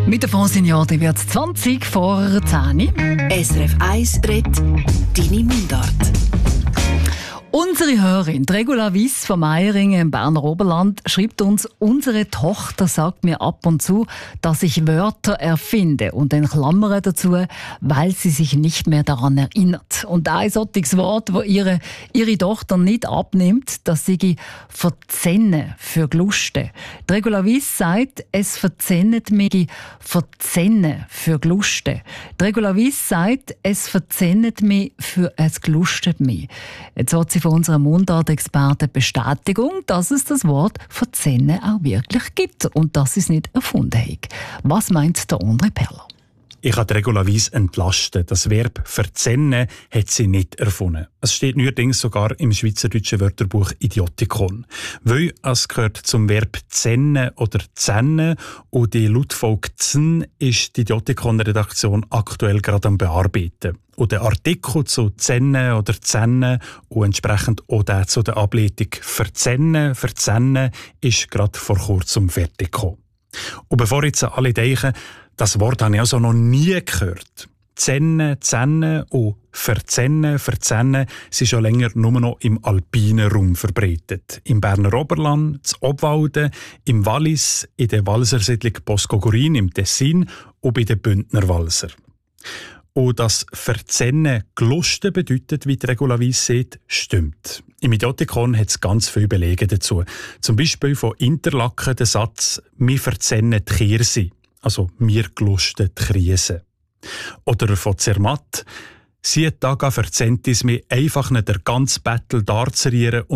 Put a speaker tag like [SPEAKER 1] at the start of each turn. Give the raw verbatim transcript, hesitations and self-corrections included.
[SPEAKER 1] Mit der Fondsignore wird es zwanzig vor zehn.
[SPEAKER 2] S R F eins redet deine Mundart.
[SPEAKER 1] Unsere Hörerin Regula Wiss von Meiringen im Berner Oberland schreibt uns: Unsere Tochter sagt mir ab und zu, dass ich Wörter erfinde und in Klammern dazu, weil sie sich nicht mehr daran erinnert. Und ein solches Wort, das ihre, ihre Tochter nicht abnimmt, das sei «verzennen» für «gluste». Regula Wiss sagt, es verzennet mich «verzennen» für «gluste». Regula Wiss sagt, es verzennet mich für «es glustet mich». Jetzt hat sie von unserem Mundart-Experten Bestätigung, dass es das Wort «verzennen» auch wirklich gibt und dass sie es nicht erfunden haben. Was meint der André Perler?
[SPEAKER 3] Ich kann Regula Wiss entlasten. Das Verb «verzennen» hat sie nicht erfunden. Es steht neuerdings sogar im schweizerdeutschen Wörterbuch Idiotikon. Weil es gehört zum Verb «zennen» oder «zennen» und die Lautfolge «zn» ist die Idiotikon-Redaktion aktuell gerade am Bearbeiten. Und der Artikel zu «zennen» oder «zennen» und entsprechend auch der zu der Ableitung «verzennen», «verzennen» ist gerade vor kurzem fertig gekommen. Und bevor jetzt alle denken, das Wort habe ich also noch nie gehört. Zennen, zennen und verzennen, verzennen sind schon länger nur noch im alpinen Raum verbreitet. Im Berner Oberland, in Obwalden, im Wallis, in der Walsersiedlung Boscogorin im Tessin und bei den Bündner Walser. Und das Verzennen gelusten bedeutet, wie die Regula Wiss sagt, stimmt. Im Idiotikon hat es ganz viele Belege dazu. Zum Beispiel von Interlaken der Satz «Wir verzennen die Kirse», also «Wir gelusten die Krise». Oder von Zermatt «Sie Taga verzennt es mir einfach nicht der ganze Battle darzurieren